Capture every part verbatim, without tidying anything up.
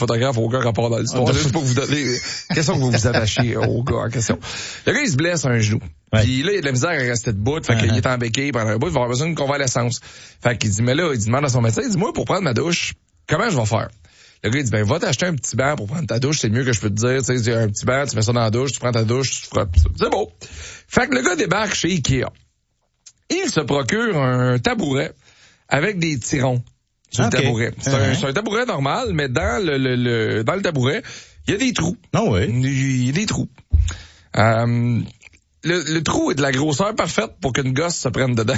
photographe, aucun rapport dans l'histoire. Ah, Juste pour vous donner, question que vous vous attachez au gars en question. Le gars, il se blesse un genou. Ouais. Puis là, il a de la misère à rester debout. Fait qu'il Uh-huh. est en béquille pendant un bout, il va avoir besoin d'une convalescence. Fait qu'il dit, mais là, il dit, demande à son médecin, il dit, moi, pour prendre ma douche, comment je vais faire? Le gars, il dit, ben, va t'acheter un petit banc pour prendre ta douche, c'est le mieux que je peux te dire. Tu sais, un petit banc, tu mets ça dans la douche, tu prends ta douche, tu frottes. C'est beau. Fait que le gars débarque chez Ikea. Il se procure un tabouret avec des tirons sur Okay. le tabouret. C'est, Uh-huh. un, c'est un tabouret normal, mais dans le, le, le dans le tabouret, il y a des trous. Non, oui. Il y a des trous. Euh, le, le trou est de la grosseur parfaite pour qu'une gosse se prenne dedans.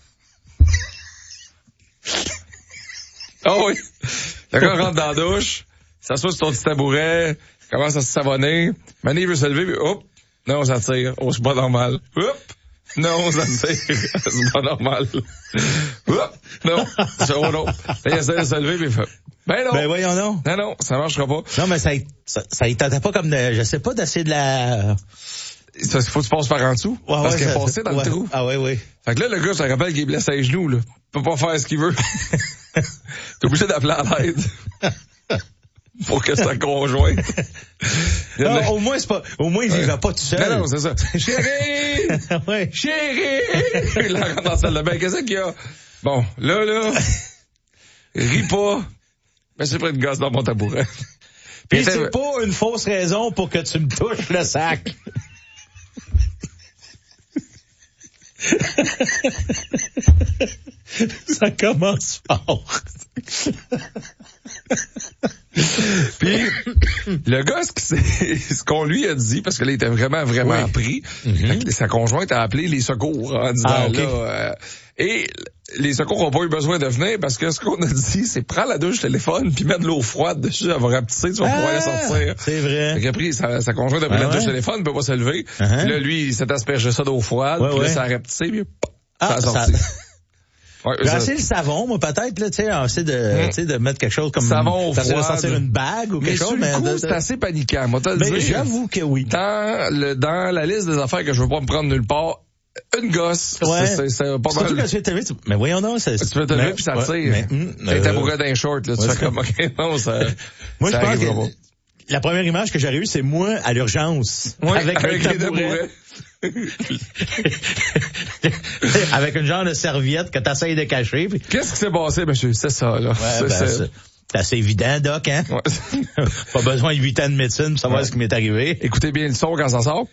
Oh oui. Le gars rentre dans la douche, s'assoit sur ton petit tabouret, commence à se savonner. Mané, il veut se lever, puis hop, non, ça tire. Oh, c'est pas normal. Hop, non, ça tire. C'est pas normal. Hop, non, c'est oh non. Là, il essaie de se lever, puis il fait, ben non. Ben voyons non. Non, non, ça marchera pas. Non, mais ça, ça, ça il tentait pas comme de, je sais pas, d'essayer de la... Ça, faut que tu passes par en dessous. Ouais, parce ouais, qu'il est ça- passé dans ouais. le trou. Ah oui, oui. Fait que là, le gars, ça rappelle qu'il est blessé à les genoux, là. Il peut pas faire ce qu'il veut. T'es obligé d'appeler à l'aide. Pour que sa conjointe. Il y a Non, le- au moins, c'est pas, au moins, il Ouais. vivait pas tout seul. Non, non, c'est ça. Chérie! Ouais. Chérie! Il la rentre dans la salle de bain. Qu'est-ce qu'il y a? Bon, là, là, ris pas. Mais c'est près de gosse dans mon tabouret. Puis était- c'est pas une fausse raison pour que tu me touches le sac. Ça commence fort. Puis, le gars, ce, qui s'est- ce qu'on lui a dit, parce que là, il était vraiment, vraiment Oui. pris, Mhm. fait que sa conjointe a appelé les secours en disant, Ah, ok. là, euh, et les secours n'ont pas eu besoin de venir parce que ce qu'on a dit, c'est prends la douche téléphone puis mets de l'eau froide dessus, elle va rapetisser, tu vas pouvoir la sortir. C'est vrai. Fait qu'il a pris, sa, sa conjointe a pris Ah la douche ouais? téléphone, il peut pas se lever. Uh-huh. Puis là, lui, il s'est aspergé ça d'eau froide, Ouais, puis là, ouais. ça a rapetissé, puis pop, Ah, ça a ça- sorti. Ouais, J'ai ça- essayé le savon, moi, peut-être, là, tu sais, essayer de, Mm. tu sais, de mettre quelque chose comme... Savon ça serait de froide. sortir une bague ou mais quelque sur chose, le coup, de- de- c'est assez paniquant, moi, te le Ben, dire. j'avoue que oui. Dans le dans la liste des affaires que je veux pas me prendre nulle part, une gosse, Ouais. c'est, c'est, c'est pas Surtout mal. quand tu te lever, tu- mais voyons donc, c'est... Tu peux te lever mais- puis ça ouais, tire. mais, hum, T'es euh, tabouret d'un short, là, tu ouais, fais c'est- comme, ok, non, ça, Moi, ça je pense arrivera que pas. la première image que j'aurais eue, c'est moi à l'urgence. Ouais, avec, avec un les tabouret. tabourets. Avec une genre de serviette que t'essayes de cacher. Puis... Qu'est-ce qui s'est passé, monsieur? C'est ça, là. Ouais, c'est, ben, c'est- c'est, c'est assez évident, Doc, hein? ouais. Pas besoin de huit ans de médecine pour savoir Ouais. ce qui m'est arrivé. Écoutez bien le son quand ça sort.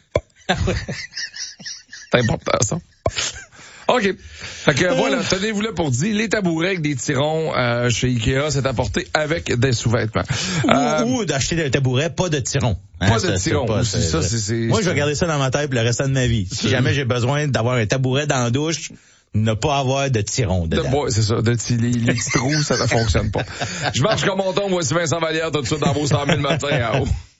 C'est important, ça. OK. Fait que voilà, tenez-vous là pour dire, les tabourets avec des tirons euh, chez Ikea, c'est apporté avec des sous-vêtements. Ou, Euh, ou d'acheter des tabourets, pas de tirons. Hein, Pas de ça, c'est tirons, pas- aussi, ça, c'est- c'est- Moi, je c'est- vais garder ça dans ma tête pour le restant de ma vie. Si C'est- jamais j'ai besoin d'avoir un tabouret dans la douche, ne pas avoir de tirons de, dedans. ouais, c'est ça. De, les, les petits trous, ça ne fonctionne pas. Je marche comme mon ton, voici Vincent Vallière tout de suite dans vos cent mille matins à haut.